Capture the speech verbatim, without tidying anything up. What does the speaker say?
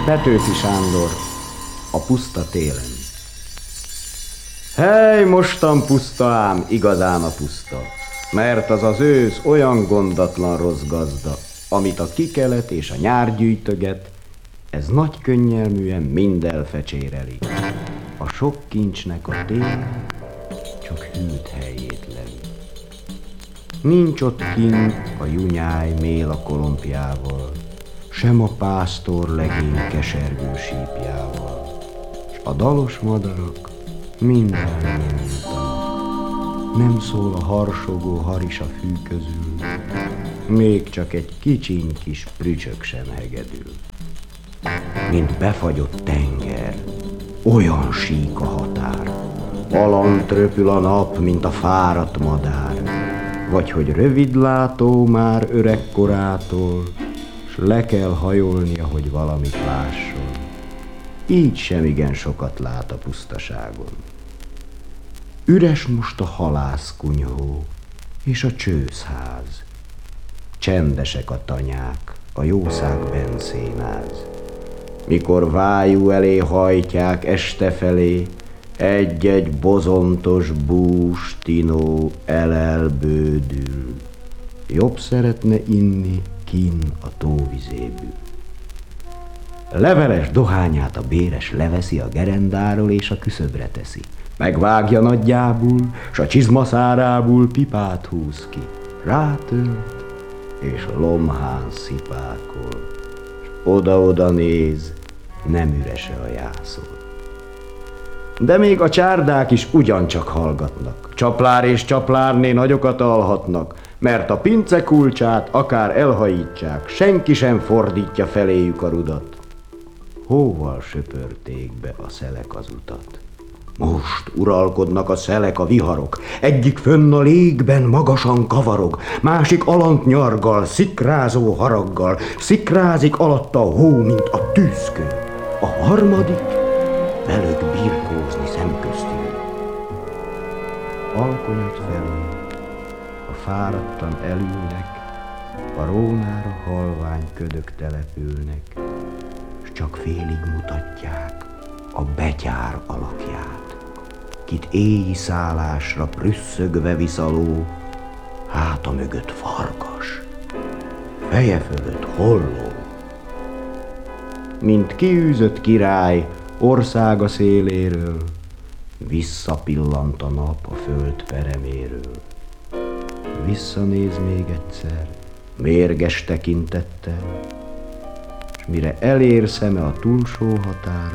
Petőfi Sándor, a puszta télen. Hely, mostan puszta ám, igazán a puszta, mert az az ősz olyan gondatlan rossz gazda, amit a kikelet és a nyár gyűjtöget, ez nagy könnyelműen mind elfecséreli. A sok kincsnek a tél csak hűt helyét leli. Nincs ott kint a junyáj mél a kolompjával, sem a pásztor legény kesergő sípjával, s a dalos madarak mind elnyúltanak. Nem szól a harsogó haris a fű közül, még csak egy kicsiny kis prücsök sem hegedül. Mint befagyott tenger, olyan sík a határ, alant röpül a nap, mint a fáradt madár, vagy hogy rövidlátó már öregkorától, s le kell hajolnia, hogy valamit lásson. Így sem igen sokat lát a pusztaságon. Üres most a halászkunyhó és a csőszház. Csendesek a tanyák, a jószág benszénáz. Mikor vájú elé hajtják este felé, egy-egy bozontos bús tinó elelbődül. Jobb szeretne inni kin a tóvizébül. Leveles dohányát a béres leveszi a gerendáról és a küszöbre teszi. Megvágja nagyjából, s a csizmaszárából pipát húz ki. Rátölt, és lomhán szipákol, s oda-oda néz, nem ürese a jászol. De még a csárdák is ugyancsak hallgatnak. Csaplár és csaplárné nagyokat alhatnak, mert a pince kulcsát akár elhajítsák, senki sem fordítja feléjük a rudat. Hóval söpörték be a szelek az utat. Most uralkodnak a szelek, a viharok. Egyik fönn a légben magasan kavarog, másik alant nyargal, szikrázó haraggal, szikrázik alatta a hó, mint a tűzkő. A harmadik velük birkózni szemköztül. Alkonyat felé a fáradtan elülnek, a rónára halvány ködök települnek, s csak félig mutatják a betyár alakját, kit éji szálásra prüsszögve viszaló, háta mögött farkas, feje fölött holló. Mint kiűzött király országa széléről, visszapillant a nap a föld pereméről. Visszanéz még egyszer, mérges tekintettel, s mire elér szeme a túlsó határa,